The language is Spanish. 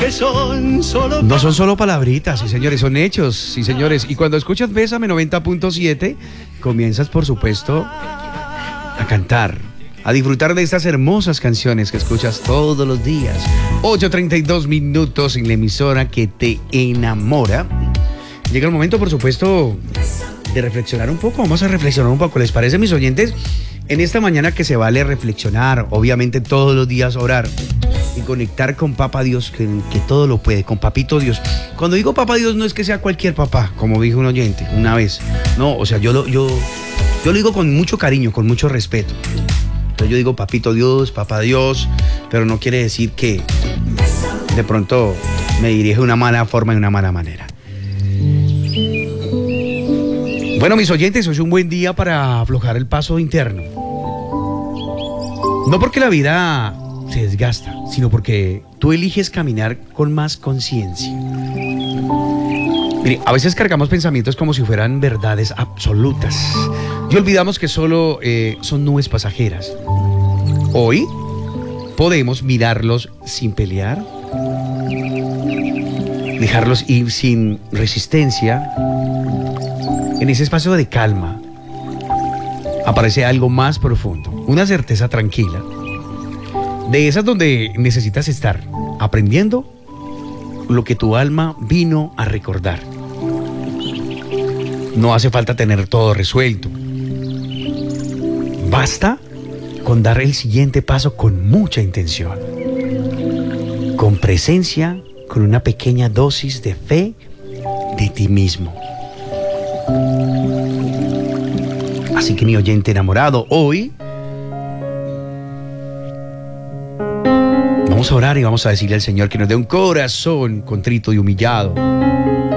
que son solo... No son solo palabritas, sí señores, son hechos, sí señores. Y cuando escuchas Bésame 90.7, comienzas por supuesto a cantar, a disfrutar de estas hermosas canciones que escuchas todos los días. 8:32 minutos en la emisora que te enamora. Llega el momento, por supuesto, de reflexionar un poco. Vamos a reflexionar un poco, ¿les parece, mis oyentes? En esta mañana que se vale reflexionar, obviamente todos los días orar y conectar con Papá Dios, que todo lo puede, con Papito Dios. Cuando digo Papá Dios no es que sea cualquier papá, como dijo un oyente una vez. No, o sea, yo lo digo con mucho cariño, con mucho respeto. Entonces yo digo Papito Dios, Papá Dios, pero no quiere decir que de pronto me dirige de una mala forma y de una mala manera. Bueno, mis oyentes, hoy es un buen día para aflojar el paso interno. No porque la vida se desgasta, sino porque tú eliges caminar con más conciencia. Mire, a veces cargamos pensamientos como si fueran verdades absolutas y olvidamos que solo son nubes pasajeras. Hoy podemos mirarlos sin pelear, dejarlos ir sin resistencia. En ese espacio de calma aparece algo más profundo, una certeza tranquila, de esas donde necesitas estar aprendiendo lo que tu alma vino a recordar. No hace falta tener todo resuelto. Basta con dar el siguiente paso con mucha intención, con presencia, con una pequeña dosis de fe de ti mismo. Así que, mi oyente enamorado, hoy vamos a orar y vamos a decirle al Señor que nos dé un corazón contrito y humillado,